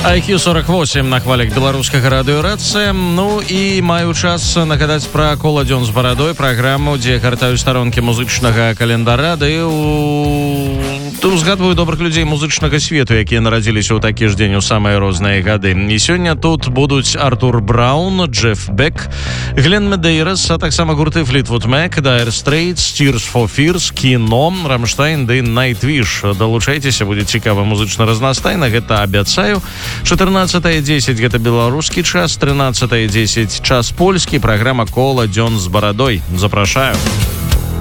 IQ48 на хвалях беларускага радыёрацыя. Ну і маю час нагадаць пра кола дзён з барадой, праграму, дзе гартаю старонкі музычнага календара, ды узгадваю добрых людзей музычнага свету, якія нарадзіліся ў такі ж дзень у самыя розныя гады. І сёння тут будуць Артур Браун, Джеф Бек, Глен Медейрас, а таксама гурты Fleetwood Mac, Dire Straits, Tears for Fears, Кіно, Рамштайн ды Найтвіш. Далучайцеся, будзе цікава музычна разнастайна, гэта абяцаю. 14:10 гэта беларускі час, 13:10 час польскі, праграма кола дзён з барадой. Запрашаю.